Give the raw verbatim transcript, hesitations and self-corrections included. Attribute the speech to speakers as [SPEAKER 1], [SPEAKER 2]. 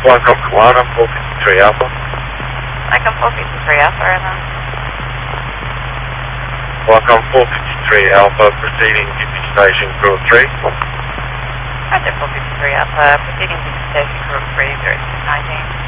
[SPEAKER 1] Welcome to Lana, four fifty-three Alpha.
[SPEAKER 2] Welcome four fifty-three Alpha, and then
[SPEAKER 1] Welcome four fifty-three Alpha, proceeding duty station crew three.
[SPEAKER 2] Roger four fifty-three Alpha, proceeding to station crew three, zero six nineteen.